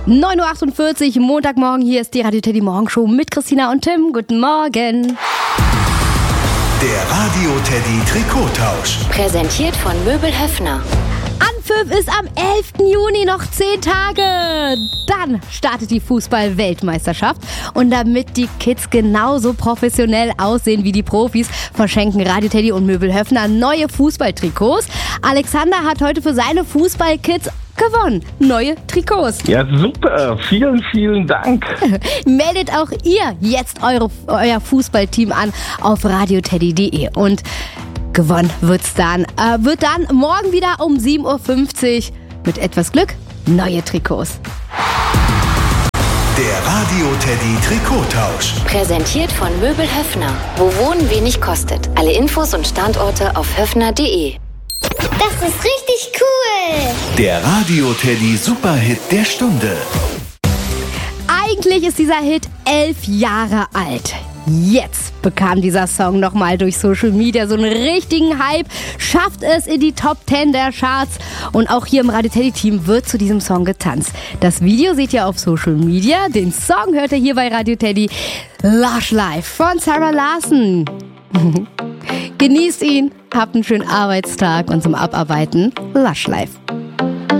9.48 Uhr, Montagmorgen, hier ist die Radio Teddy Morgenshow mit Christina und Tim. Guten Morgen. Der Radio Teddy Trikottausch. Präsentiert von Möbel Höffner. Anpfiff ist am 11. Juni, noch 10 Tage. Dann startet die Fußball-Weltmeisterschaft. Und damit die Kids genauso professionell aussehen wie die Profis, verschenken Radio Teddy und Möbel Höffner neue Fußballtrikots. Alexander hat heute für seine Fußballkids gewonnen. Neue Trikots. Ja, super. Vielen, vielen Dank. Meldet auch ihr jetzt euer Fußballteam an auf radioteddy.de. Und gewonnen wird dann morgen wieder um 7.50 Uhr. Mit etwas Glück neue Trikots. Der Radio Teddy Trikottausch. Präsentiert von Möbel Höffner. Wo Wohnen wenig kostet. Alle Infos und Standorte auf höffner.de. Das ist richtig cool. Der Radio Teddy Superhit der Stunde. Eigentlich ist dieser Hit 11 Jahre alt. Jetzt bekam dieser Song nochmal durch Social Media so einen richtigen Hype, schafft es in die Top 10 der Charts und auch hier im Radio Teddy Team wird zu diesem Song getanzt. Das Video seht ihr auf Social Media, den Song hört ihr hier bei Radio Teddy. Lush Life von Sarah Larson. Genießt ihn, habt einen schönen Arbeitstag und zum Abarbeiten Lush Life.